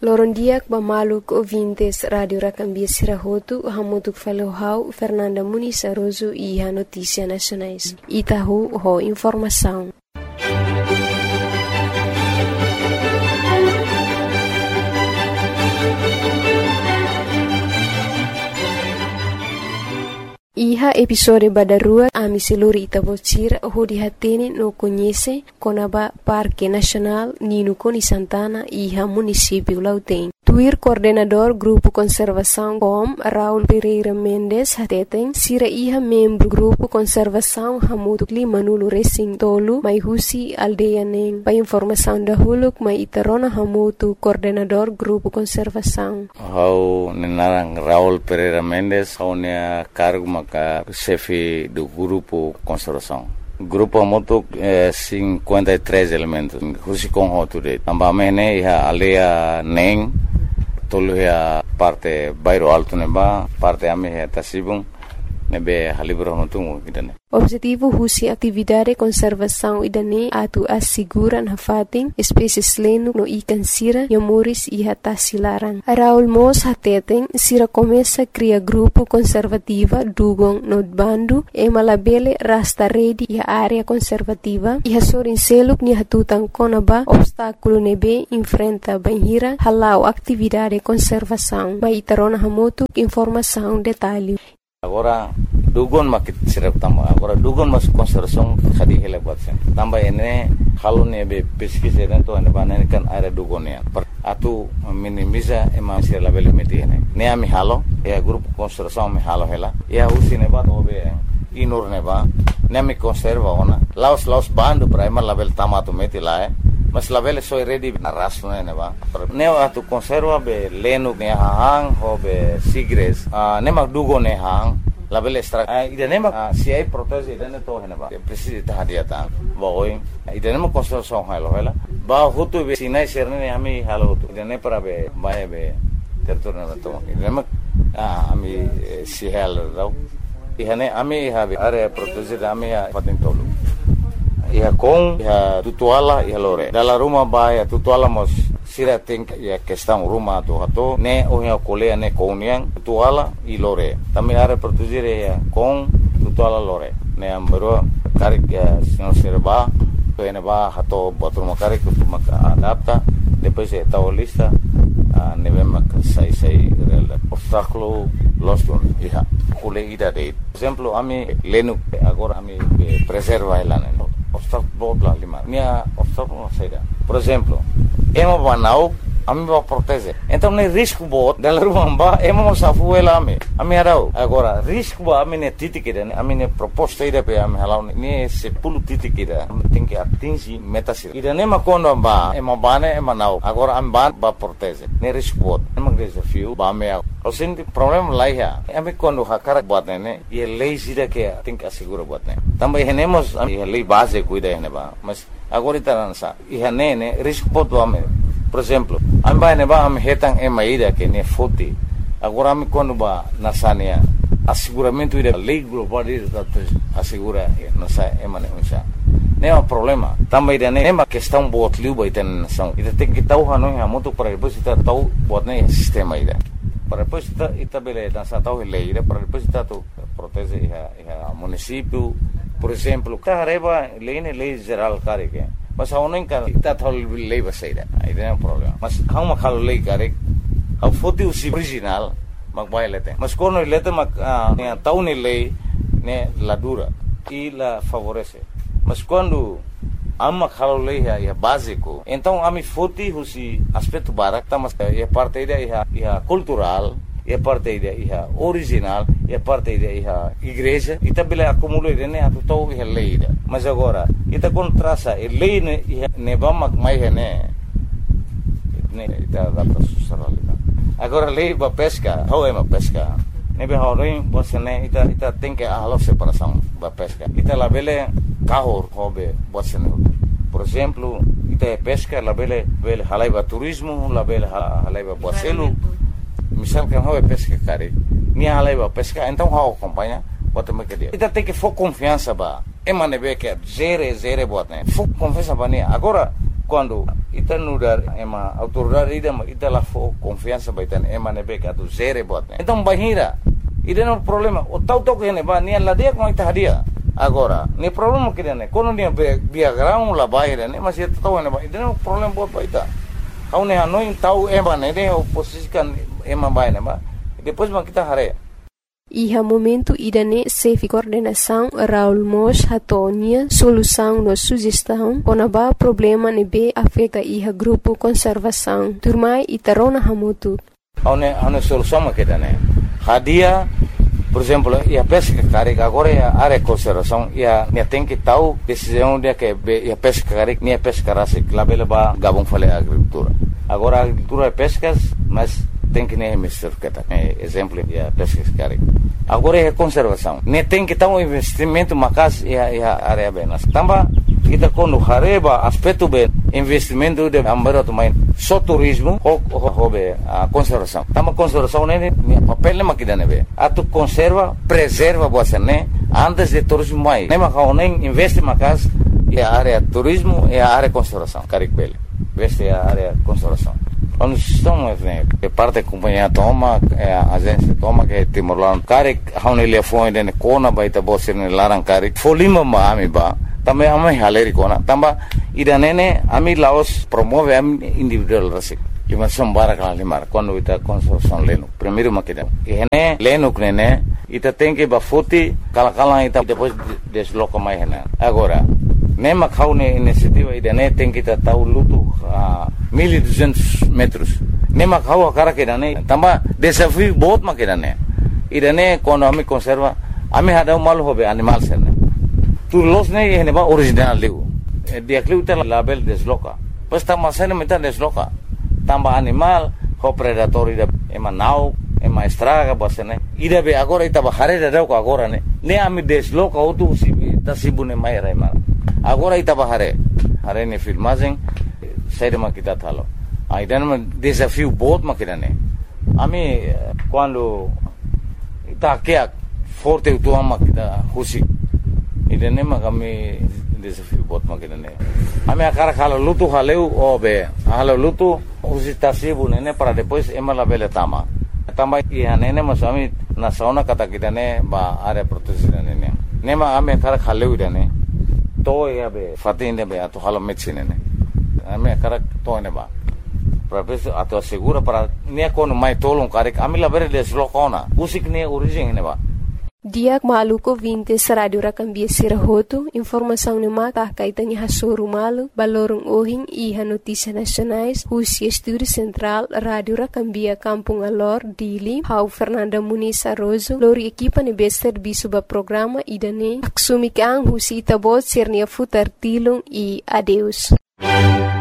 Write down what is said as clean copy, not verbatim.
Lorondiak bamaluk ouvintes Radio Racambia Sirahotu, hamutuk Falohau, Fernanda Muniz Aroso e a Notícia Nacionais. Itahu ho informação. Iha episode badarua ami seluri Itabocira ho dihatene no conhece Conaba Parque Nacional Nino Coni Santana iha município Lautém. Tuir coordenador Grupo Conservação COM Raul Pereira Mendes hateten sira iha membro Grupo Conservação Hamutuk Limanulu Racing Tolu mai husi aldeia neng. Pa informação da huluk mai itarona hamutu coordenador Grupo Conservação. Hau nenarang Raul Pereira Mendes hau nea cargo maka chefe do Grupo Conservação. Grupo moto 53 elementos. Husi com hotude. Amba mene iha aldeia neng tolu ya parte bairro alto neba parte ame ya tasibung nebe halibro notungu kidane. Objetivo husi atividade conservação idane atu asiguran hafating espécies lenu no ikan sira yamuris iha tasilarang. Raul Mos hateten sira começa cria grupo conservativa dugong no bandu e malabele rasta redi iha área conservativa iha sorin seluk ni hatutang konaba obstáculo nebe enfrenta banhira halau atividade conservação. Maitarona hamutu informação detalhe. Agora dugon makit sirap tamba agora dugon mas conservação khadi hele batsen tamba ene halone be pesquisa dentro ene banen kan area dugon ya atu minimiza ema sir label metine ne ami halo e grupo conservação me halo hela e usi ne ba obe inur ne ba ne mi conserva ona laos bando prima label tamato metila mas label so ready na rasno ne ba ne atu conserva be lenu ne hang ho be sigres ne mag dugon ne hang label extra idanema si ai protese idane to henaba precisa tahadiata boy idanema conservação halo hela ba hutu be sinai serne ami halo hutu idane para be bae be terturna to idanema ami si halo raw ihane ami habe area protese ami patin tolu iha com iha tutuala iha lore dalla rumah bae tutuala mos sira think ya questão rumah tu hato ne ohia kolea ne kouniang tutuala i lore tami are produzire ya com tutuala lore ne ambero karik ya senor serba pene ba hato botur makarik tu maka adapta depois se ta lista ne vem sai real obstáculo loston iha kole ida de exemplo ami lenu agora ami preserva elane obstáculo bla lima minha obstáculo saída por exemplo ema banau ami ba protege então nem risco bot dela rumba ema safu ela ami arau agora risco ba ami ne titikida ami ne proposta ida pe ami halau ne se pulu titikida tem que atingir meta sir ida ne makondo ba ema bane ema nau agora am ba protege ne risco bot ema desafio ba me o senti problema lá ya ami quando hakara bot ne e lei sida que tem que assegurar bot ne também renemos a lei base cuida ne ba mas agora itaransa ihane risco bot ame por exemplo amba ne ba am hetang emaida que ne foti agora am quando ba nasania asseguramento ida lei global ida assegura nasa emane unsa ne é um problema também ida ne uma questão bot liu ba iten são ida tem que tau hanu ha muito para depois ita tau bot ne sistema ida para depois ita bele nasa tau lei ida para depois ita tu protege iha município por exemplo tareba lei geral care que mas a uno encara ita thol lei basaida aí não é um problema mas how ma khalo lei care how foti usi original mag bailete mas quando lete mag tau ni lei ne la dura e la favorece mas quando amma khalo lei é básico então ami foti usi aspecto barak mas é parte ida é cultural e parte ida é original e parte ida é igreja e também acumula ne atu tau é lei mas agora ita contrasa e lei ne vamos mais ne ita data susaralita agora lei ba pesca how é uma pesca ne be haurin bosene ita tem que a separação ba pesca ita la bele kahor hobe bosene por exemplo ita pesca la bele halaiba turismo la bele halaiba boselu misal que how é pesca cara ni halaiba pesca então how acompanha bota me que dia ita tem que for confiança ba emane be que zere botne fu confiança ba ni agora quando ita nudar ema autoridade ita la fo confiança baitan ema nebe ka tu zere bot. Então bahira ida no problema o tau que ne ba ni la dia com ita hadia agora ni problema que ne quando ni biagrão la bahira ne mas ita tau ne ba ida no problema bot baita kau ne hanoi tau ema ne oposisikan ema ba ne ba depois ma kita hare. Iha momento idane sefi coordenação Raul Mos hatonia solução no sugestão onaba problema nebe afeta iha grupo conservação turmai itarona hamutu. Ane solução makidane hadia por exemplo ia pesca carega agora ia área conservação ia tem que tal decisão dia que ia pesca carega nem pesca rasa labela ba gabon fale agricultura agora agricultura pescas mas tem que nem mister kata exemplo ia pesca carega agora é conservação nem tem que tal investimento macas ia área benas tamba kita quando hareba aspecto bem investimento de ambara to main só turismo hobe a conservação tama conservação nem papel nem makidane be atu conserva preserva você né antes de turismo mai nem macau nem investe macas e a área turismo e a área conservação caricbele veste a área conservação onde estamos né que parte da companhia toma a agência toma que Timor-Leste caric haune lefone de kona baita bosse ne larang caric folima ma ami ba também ami haleri kona tamba idanene ami Laos promove ami individual rasik lima sombara kala limar quando ita conservação leno primeiro makida ene leno knene ita tem que bafuti kala ita depois desloca mais hena agora nema kaune iniciativa idane tem que ta tau lutu 1200 metros nema kau akara kedane tamba desafio बहुत makidane idane quando ami conserva ami hada mal hobe animal sene tu los ne hene ba original liu dia kliuta label desloca pues tamba sene meta desloca tamba animal ho predator ida ema nau ema estraga basene ida be agora ita bahare da ko agora ne ami desloca otu tasibune mai raima agora ita bahare hare ne filmagem saída makita thalo aidan ma desafio बहुत makidane ami quando ita kia forte utua makita husi idane ma kami desafio बहुत makidane ami akara khalo lutu haleu obe halo lutu husi tasibu nene para depois emala bele tama ihane ma swami na sauna kata kidane ba are protection nene nema ami akara khaleu idane to yabe fatinde be ato halo medicine ne ami akara to ne ba professor ato segura para ne kono mai tolong karek ami la bere deslocona usik ne origem ne ba Diak maluko 20 Radio Rakambia Sirahoto, informação ni maka kaitanya hasuru malu, balorong ohing iha notícia nacionais, Husi Estúdio Central, Radio Rakambia Kampung Alor, Dili, Hau Fernanda Muniz Arrozo, lori equipa ni bester bisuba programa idane, aksumikang Husi Itabot Sirnia Futar Tilong e adeus.